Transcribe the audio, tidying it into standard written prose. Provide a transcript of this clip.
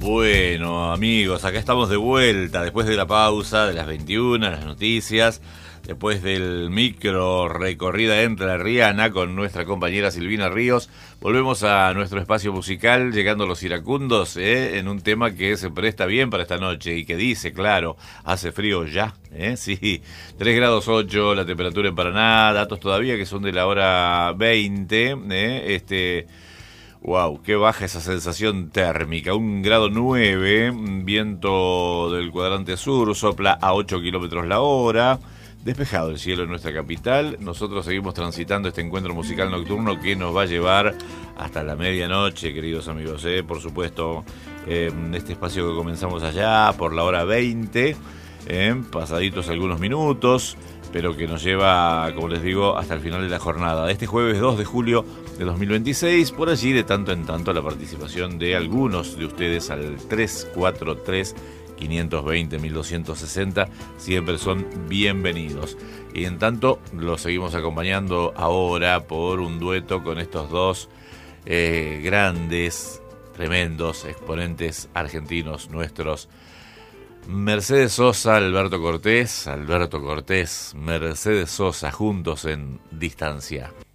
Bueno, amigos, acá estamos de vuelta después de la pausa de las 21, las noticias, después del micro recorrida entre la Rihanna con nuestra compañera Silvina Ríos. Volvemos a nuestro espacio musical, llegando a los iracundos, en un tema que se presta bien para esta noche y que dice, claro, hace frío ya, sí, 3 grados 8, la temperatura en Paraná, datos todavía que son de la hora 20, Wow, qué baja esa sensación térmica. 1 grado 9, viento del cuadrante sur, sopla a 8 kilómetros la hora. Despejado el cielo en nuestra capital. Nosotros seguimos transitando este encuentro musical nocturno que nos va a llevar hasta la medianoche, queridos amigos. Por supuesto, este espacio que comenzamos allá por la hora 20, pasaditos algunos minutos, pero que nos lleva, como les digo, hasta el final de la jornada. Este jueves 2 de julio de 2026, por allí de tanto en tanto la participación de algunos de ustedes al 343-520-1260 siempre son bienvenidos. Y en tanto los seguimos acompañando ahora por un dueto con estos dos grandes, tremendos exponentes argentinos nuestros. Mercedes Sosa, Alberto Cortés, Mercedes Sosa, juntos en Distancia.